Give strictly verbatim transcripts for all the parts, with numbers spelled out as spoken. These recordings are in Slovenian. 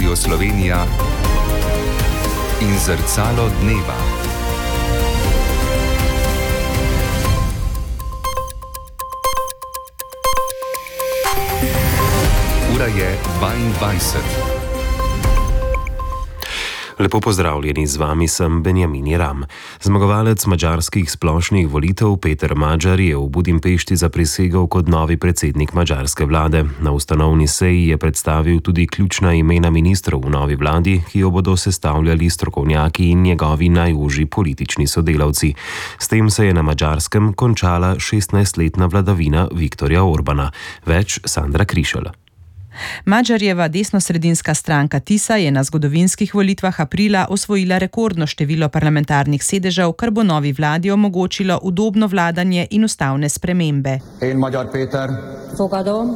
Radio Slovenija in Zrcalo dneva. Ura je dvaindvajset. Lepo pozdravljeni, z vami sem Benjamin Jeram. Zmagovalec madžarskih splošnih volitev Peter Magyar je v Budimpešti zaprisegel kot novi predsednik madžarske vlade. Na ustanovni seji je predstavil tudi ključna imena ministrov v novi vladi, ki jo bodo sestavljali strokovnjaki in njegovi najožji politični sodelavci. S tem se je na Madžarskem končala šestnajstletna vladavina Viktorja Orbana. Več Sandra Krišelj. Magyarjeva desnosredinska stranka Tisa je na zgodovinskih volitvah aprila osvojila rekordno število parlamentarnih sedežev, kar bo novi vladi omogočilo udobno vladanje in ustavne spremembe. In Magyar Péter. Fogadom.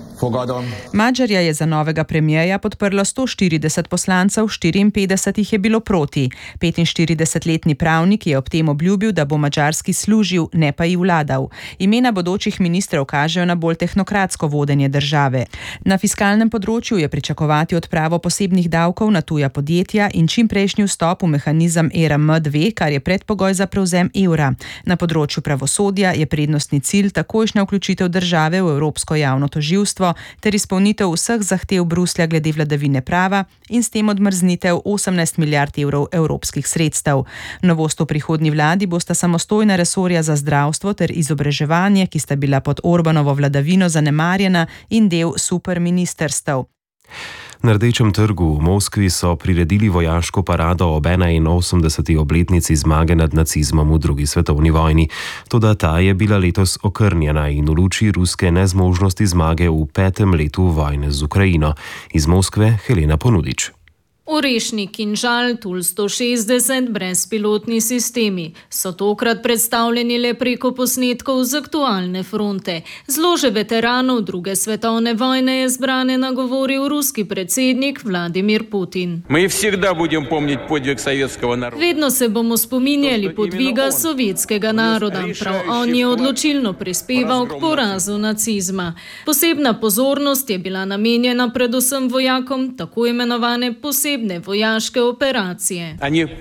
Magyarja je za novega premierja podprlo sto štirideset poslancev, štiriinpetdeset jih je bilo proti. petinštiridesetletni pravnik je ob tem obljubil, da bo Madžarski služil, ne pa ji vladal. Imena bodočih ministrov kažejo na bolj tehnokratsko vodenje države. Na fiskalnem področju je pričakovati odpravo posebnih davkov na tuja podjetja in čimprejšnji vstop v mehanizem E R M dve, kar je predpogoj za prevzem evra. Na področju pravosodja je prednostni cilj takojšnja vključitev države v Evropsko javno tožilstvo ter izpolnitev vseh zahtev Bruslja glede vladavine prava in s tem odmrznitev osemnajst milijard evrov evropskih sredstev. Novost v prihodnji vladi bosta samostojna resorja za zdravstvo ter izobraževanje, ki sta bila pod Orbanovo vladavino zanemarjena, in del superministrstev. Na Rdečem trgu v Moskvi so priredili vojaško parado ob enainosemdeseti obletnici zmage nad nacizmom v drugi svetovni vojni. Toda ta je bila letos okrnjena in v luči ruske nezmožnosti zmage v petem letu vojne z Ukrajino. Iz Moskve Helena Ponudič. Orešnik in Žal Tul sto šestdeset brezpilotni sistemi so tokrat predstavljeni le preko posnetkov z aktualne fronte. Z lože veteranov druge svetovne vojne je zbrane nagovoril ruski predsednik Vladimir Putin. Vedno se bomo spominjali podviga sovjetskega naroda. Prav on je odločilno prispeval k porazu nacizma. Posebna pozornost je bila namenjena predvsem vojakom tako imenovane posebne vojaške operacije.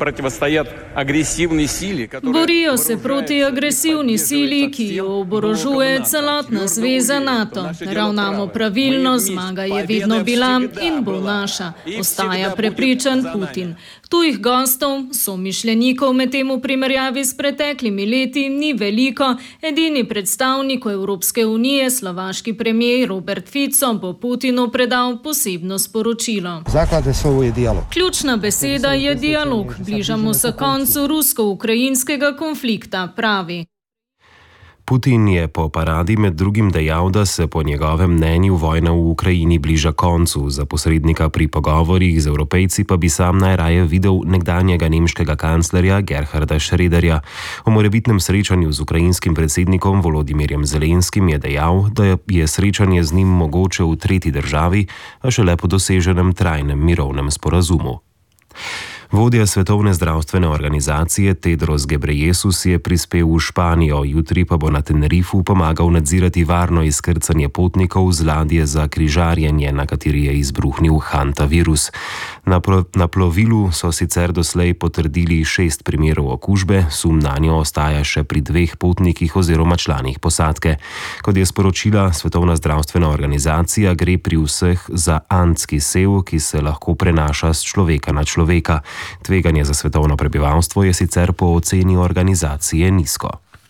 Borijo se proti agresivni sili, ki jo oborožuje celotna zveza NATO. Ravnamo pravilno, zmaga je vedno bila in bo naša, ostaja prepričan Putin. Tujih gostov, somišljenikov medtem v primerjavi s preteklimi leti ni veliko. Edini predstavnik Evropske unije, slovaški premijer Robert Fico, bo Putinu predal posebno sporočilo. Ključna beseda je dialog. Bližamo se koncu rusko-ukrajinskega konflikta, pravi. Putin je po paradi med drugim dejal, da se po njegovem mnenju vojna v Ukrajini bliža koncu. Za posrednika pri pogovorih z Evropejci pa bi sam najraje videl nekdanjega nemškega kanclerja Gerharda Schröderja. O morebitnem srečanju z ukrajinskim predsednikom Volodimirjem Zelenskim je dejal, da je srečanje z njim mogoče v tretji državi, a šele po doseženem trajnem mirovnem sporazumu. Vodja Svetovne zdravstvene organizacije Tedros Ghebreyesus je prispel v Španijo, jutri pa bo na Tenerifu pomagal nadzirati varno izkrcanje potnikov z ladje za križarjenje, na kateri je izbruhnil hantavirus. Na, na plovilu so sicer doslej potrdili šest primerov okužbe, sum nanjo ostaja še pri dveh potnikih oziroma članih posadke. Kot je sporočila Svetovna zdravstvena organizacija, gre pri vseh za antski sev, ki se lahko prenaša z človeka na človeka. Tveganje za svetovno prebivalstvo je sicer po oceni organizacije nizko.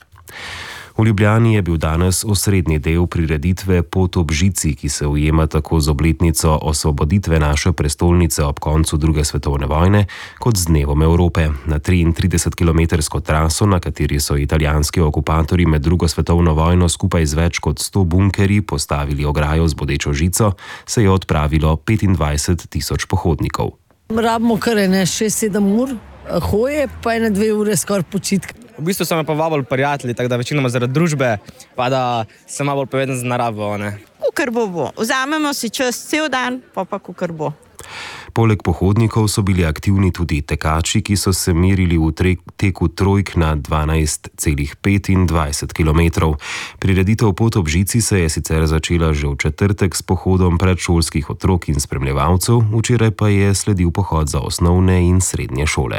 V Ljubljani je bil danes osrednji del prireditve Pot ob žici, ki se ujema tako z obletnico osvoboditve naše prestolnice ob koncu druge svetovne vojne, kot z dnevom Evrope. Na triintridesetkilometrsko traso, na kateri so italijanski okupatorji med drugo svetovno vojno skupaj z več kot sto bunkerji postavili ograjo z bodečo žico, se je odpravilo petindvajset tisoč pohodnikov. Rabimo kar ene šest sedem ur hoje, pa ene dve ure skoraj počitka. V bistvu so me pa vabili prijatelji, tako da večinoma zaradi družbe, pa da sem malo bolj poveden z naravo. Kukar bo bo. Vzamemo si čas cel dan, pa pa kukar bo. Poleg pohodnikov so bili aktivni tudi tekači, ki so se merili v teku trojk na dvanajst celih petindvajset kilometrov. Prireditev Pot ob žici se je sicer začela že v četrtek s pohodom predšolskih otrok in spremljevalcev, včeraj pa je sledil pohod za osnovne in srednje šole.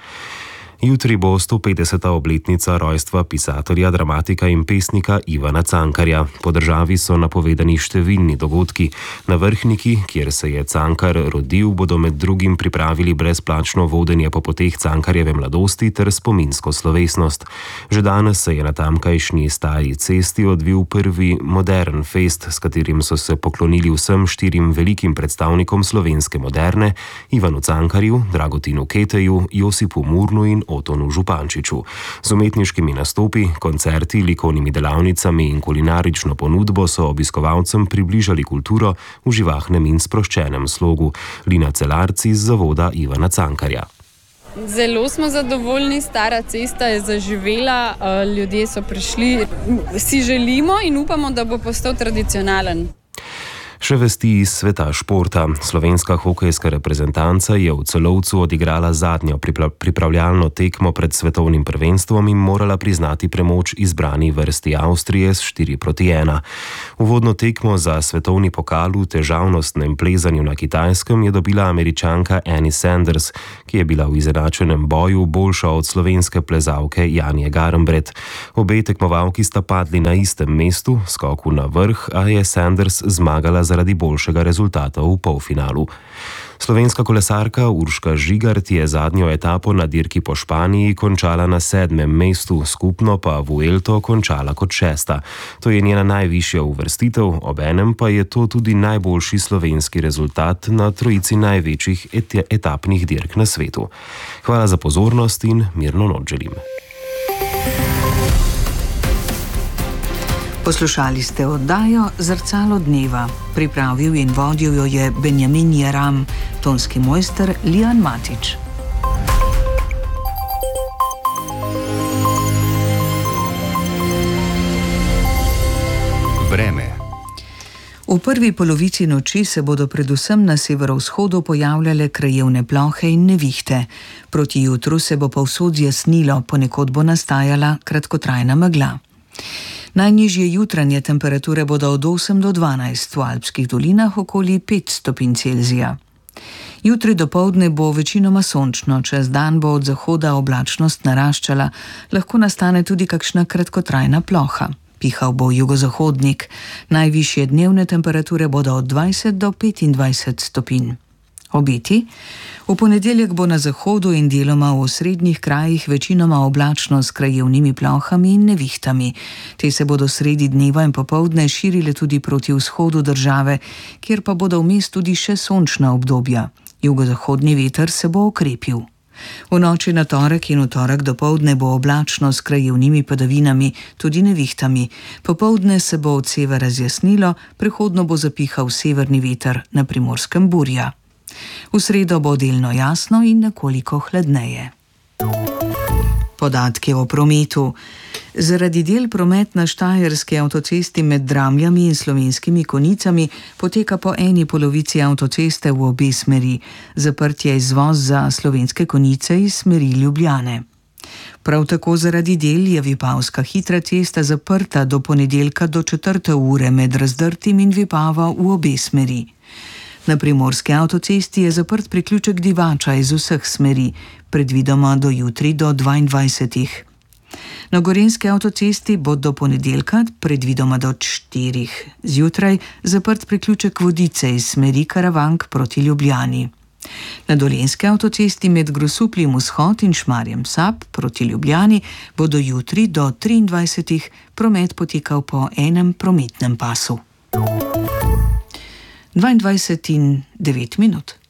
Jutri bo stopetdeseta obletnica rojstva pisatelja, dramatika in pesnika Ivana Cankarja. Po državi so napovedani številni dogodki. Na Vrhniki, kjer se je Cankar rodil, bodo med drugim pripravili brezplačno vodenje po poteh Cankarjeve mladosti ter spominsko slovesnost. Že danes se je na tamkajšnji Stari cesti odvil prvi modern fest, s katerim so se poklonili vsem štirim velikim predstavnikom slovenske moderne, Ivanu Cankarju, Dragotinu Keteju, Josipu Murnu in Otonu Župančiču. Z umetniškimi nastopi, koncerti, likovnimi delavnicami in kulinarično ponudbo so obiskovalcem približali kulturo v živahnem in sproščenem slogu. Lina Celarci z zavoda Ivana Cankarja. Zelo smo zadovoljni, Stara cesta je zaživela, ljudje so prišli, si želimo in upamo, da bo postal tradicionalen. Še vesti iz sveta športa. Slovenska hokejska reprezentanca je v Celovcu odigrala zadnjo pripravljalno tekmo pred svetovnim prvenstvom in morala priznati premoč izbrani vrsti Avstrije s štiri proti ena. Uvodno tekmo za svetovni pokal v težavnostnem plezanju na Kitajskem je dobila Američanka Annie Sanders, ki je bila v izenačenem boju boljša od slovenske plezalke Janje Garnbret. Obe tekmovalki sta padli na istem mestu, skoku na vrh, a je Sanders zmagala zaradi boljšega rezultata v polfinalu. Slovenska kolesarka Urška Žigart je zadnjo etapo na dirki po Španiji končala na sedmem mestu, skupno pa Vuelto končala kot šesta. To je njena najvišja uvrstitev, obenem pa je to tudi najboljši slovenski rezultat na trojici največjih et- etapnih dirk na svetu. Hvala za pozornost in mirno noč želim. Poslušali ste oddajo Zrcalo dneva. Pripravil in vodil jo je Benjamin Jeram, tonski mojster Lijan Matič. Vreme. V prvi polovici noči se bodo predvsem na severovzhodu pojavljale krajevne plohe in nevihte. Proti jutru se bo povsod zjasnilo, ponekod bo nastajala kratkotrajna megla. Najnižje jutranje temperature bodo od osem do dvanajst, v alpskih dolinah okoli pet stopinj Celzija. Jutri dopoldne bo večinoma sončno, čez dan bo od zahoda oblačnost naraščala, lahko nastane tudi kakšna kratkotrajna ploha. Pihal bo jugozahodnik, najvišje dnevne temperature bodo od dvajset do petindvajset stopinj. Obeti? V ponedeljek bo na zahodu in deloma v osrednjih krajih večinoma oblačno s krajevnimi plohami in nevihtami. Te se bodo sredi dneva in popoldne širile tudi proti vzhodu države, kjer pa bodo vmes tudi še sončna obdobja. Jugozahodni veter se bo okrepil. V noči na torek in v torek dopoldne bo oblačno s krajevnimi padavinami, tudi nevihtami. Popoldne se bo od severa zjasnilo, prehodno bo zapihal severni veter, na Primorskem burja. V sredo bo delno jasno in nekoliko hladneje. Podatki o prometu. Zaradi del promet na štajerski avtocesti med Dramljami in Slovenskimi Konjicami poteka po eni polovici avtoceste v obe smeri. Zaprt je izvoz za Slovenske Konjice iz smeri Ljubljane. Prav tako zaradi del je Vipavska hitra cesta zaprta do ponedeljka do četrte ure med Razdrtim in Vipavo v obe smeri. Na Primorski avtocesti je zaprt priključek Divača iz vseh smeri, predvidoma do jutri do dvaindvajsetih. Na Gorenjski avtocesti bo do ponedeljka, predvidoma do štirih zjutraj, zaprt priključek Vodice iz smeri Karavank proti Ljubljani. Na Dolenjski avtocesti med Grosupljem vzhod in Šmarjem Sap proti Ljubljani bo do jutri do triindvajsetih promet potekal po enem prometnem pasu. dvaindvajset in devet minut.